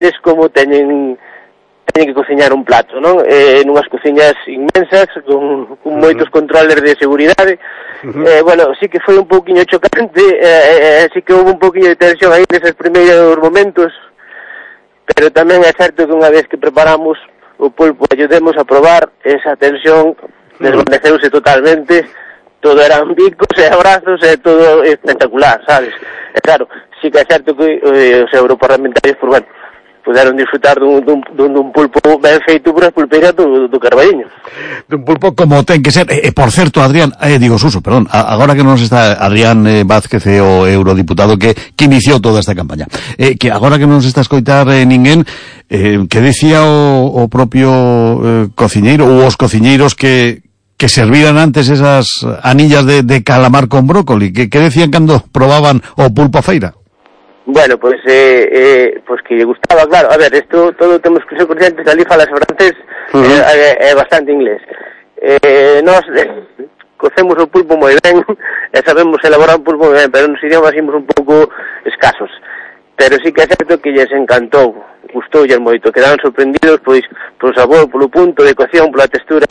es como teñen que cociñar un plato, non? Nunhas cociñas inmensas, con moitos controles de seguridade. Bueno, sí que foi un pouquiño chocante, sí que houve un pouquiño de tensión aí neses primeiros momentos, pero tamén é certo que unha vez que preparamos o pulpo, ayudemos a probar, esa tensión desvaneceuse totalmente, todo eran bicos e abrazos e todo espectacular, sabes? E claro, sí que é certo que os europarlamentarios, por bueno, puderon disfrutar dun pulpo ben feito por as pulpeiras do Carballiño. Dun pulpo como ten que ser. Por certo, Adrián, digo Suso, perdón, agora que non está Adrián Vázquez, o eurodiputado que iniciou toda esta campaña, que agora que non se está a escoitar ninguén, que decía o propio cociñeiro, ou os cociñeiros que serviran antes esas anillas de calamar con brócoli, que decían cando probaban o pulpo a feira? Bueno, pues que lle gustaba, claro. A ver, esto todo temos que ser conscientes, ali falas francés, bastante inglés. Nós cocemos o pulpo moi ben, e sabemos elaborar un pulpo moi ben, pero nos idiomas imos un pouco escasos. Pero sí que é certo que lles encantou, gustoulles moito, quedaron sorprendidos pois polo sabor, polo punto de cocción, pola textura.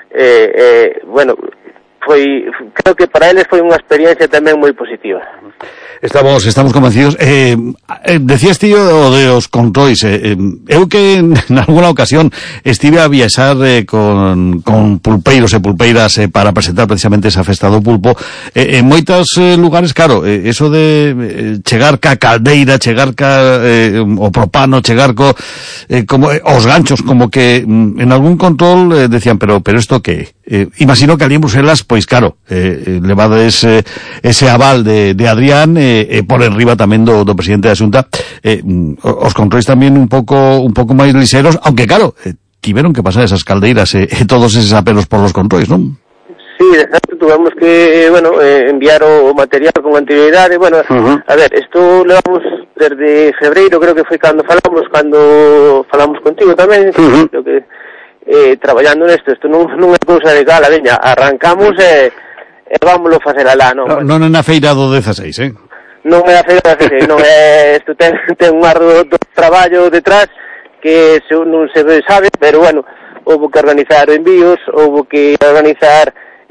Bueno, creo que para eles foi unha experiencia tamén moi positiva. Estamos convencidos. Decías tío de os controis, eu que en alguna ocasión estive a viaxar con pulpeiros e pulpeiras para presentar precisamente esa festa do pulpo, en moitos lugares, claro, eso de chegar ca caldeira, chegar ca o propano, chegar como os ganchos, como que en algún control decían, pero isto que imagino que ali en Bruselas, pois claro, levades ese aval de Adrián, por enriba tamén do presidente da Xunta, os controis tamén un pouco máis lixeros, aunque claro, tiveron que pasar esas caldeiras e todos eses apelos por los controis, non? Sí, exacto, tuvemos que, enviar o material con anterioridade, a ver, isto levamos desde febreiro, creo que foi cando falamos contigo tamén, creo que traballando nesto, isto non é cousa de gala, veña, arrancamos e vámoslo facer alá, non? Non é na feira do 16, Non é a feira do 16, non é, isto ten un ardo traballo detrás que non se sabe, pero bueno, houve que organizar envíos, houve que organizar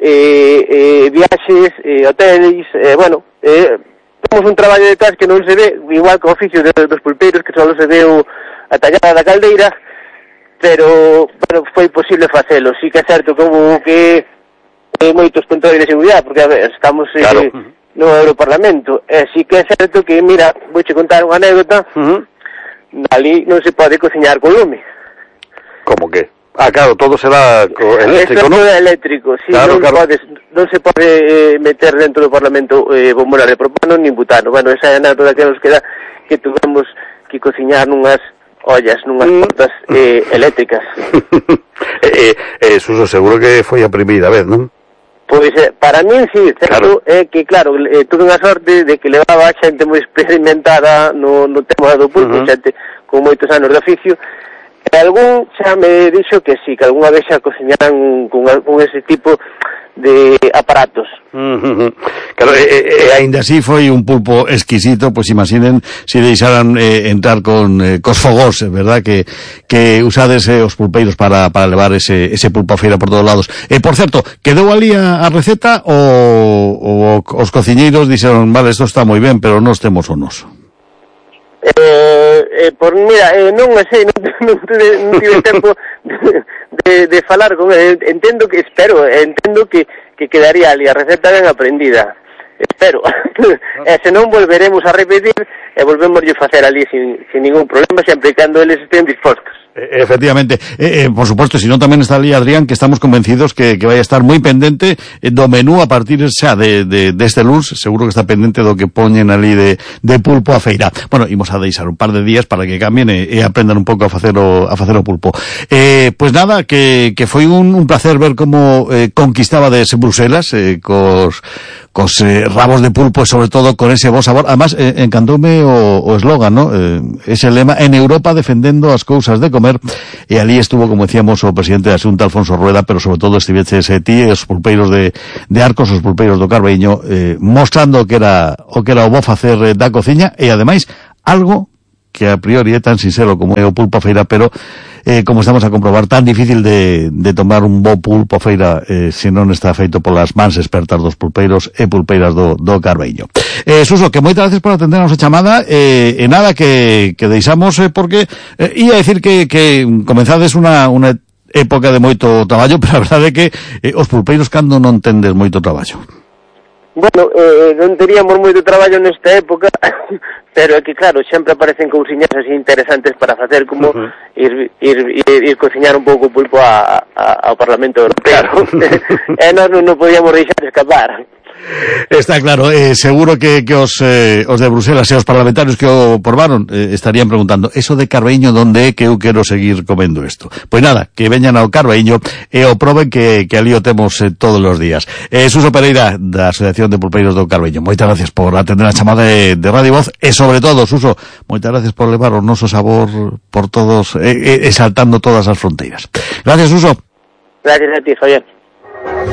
viaxes, hoteles, temos un traballo detrás que non se ve, igual que o oficio dos pulpeiros, que só se ve a tallada da caldeira, pero foi posible facelo. Sí que é certo que houve que moitos controles de seguridade, porque a ver, estamos no Europarlamento, e sí que é certo que, mira, vouche contar unha anécdota, ali non se pode cociñar con lume. Como que? Claro, todo será eléctrico, non? Todo eléctrico, sí, claro, non se pode meter dentro do Parlamento bombonas de propano nin butano. Bueno, esa é a anécdota que nos queda, que tuvemos que cociñar nunhas ollas, nunhas portas eléctricas. Suso, seguro que foi a primeira vez, non? Pois, para min, sí, certo, é que, claro, tuve unha sorte de que levaba xente moi experimentada no tema do pulpo, xente con moitos anos de oficio, e algún xa me dixo que sí, que algunha vez xa cociñaran con ese tipo de aparatos. Claro, ainda así foi un pulpo exquisito, pois imaginen se deixaran entrar cos fogós, verdad, que usades os pulpeiros para levar ese pulpo a feira por todos lados. Por certo, quedou ali a receta ou os cociñeiros dixeron, vale, isto está moi ben, pero nós temos o noso? Mira, non sei, non tive tempo de falar con ele. Entendo que quedaría ali a receta ben aprendida, espero. E se non volveremos a repetir e volvemoslle facer ali sin ningún problema, sempre cando eles estén dispostos. Efectivamente, por supuesto, si non tamén está ali Adrián, que estamos convencidos que vai a estar moi pendente do menú a partir xa deste luns, seguro que está pendente do que poñen ali de pulpo a feira. Bueno, imos a deixar un par de días para que cambien e aprendan un pouco a facer o pulpo. Pois nada, que foi un placer ver como conquistabades Bruselas, cos rabos de pulpo e sobre todo con ese bo sabor. Además, encantoume o eslogan, ¿no? Ese lema, en Europa defendendo as cousas de comer, e ali estuvo, como decíamos, o presidente da Xunta, Alfonso Rueda, pero sobre todo estiveches ti e os pulpeiros de Arcos, os pulpeiros do Carballiño, mostrando o que era o bo facer da cociña, e ademais algo a priori é tan sincero como é o pulpo a feira, pero como estamos a comprobar, tan difícil de tomar un bo pulpo a feira se non está feito polas mans expertas dos pulpeiros e pulpeiras do Carballiño. Suso, que moitas gracias por atender a nosa chamada, e nada, que deixamos, porque ia decir que comenzades unha época de moito traballo, pero a verdade é que os pulpeiros cando non tendes moito traballo. Bueno, non teríamos moito traballo nesta época, pero é que claro, sempre aparecen cousiñas así interesantes para facer, como ir cociñar un pouco o pulpo ao Parlamento Europeo. E nós non podíamos deixar escapar. Está claro, seguro que os de Bruselas e os parlamentarios que o probaron estarían preguntando, eso de Carballiño donde é que eu quero seguir comendo isto? Pois nada, que veñan ao Carballiño e o proben que ali o temos todos os días. Suso Pereira, da Asociación de Pulpeiros do Carballiño, moitas gracias por atender a chamada de Radio Voz, e sobre todo, Suso, moitas gracias por levar o noso sabor por todos, exaltando todas as fronteiras. Gracias, Suso. Gracias a ti, Javier.